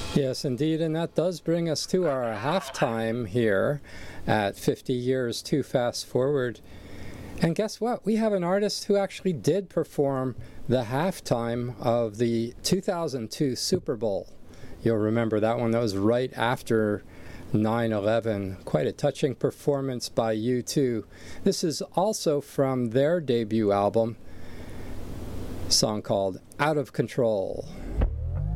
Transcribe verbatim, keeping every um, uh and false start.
Yes, indeed, and that does bring us to our halftime here at fifty years Too Fast Forward. And guess what? We have an artist who actually did perform the halftime of the two thousand two Super Bowl. You'll remember that one. That was right after nine eleven. Quite a touching performance by U two. This is also from their debut album, a song called Out of Control.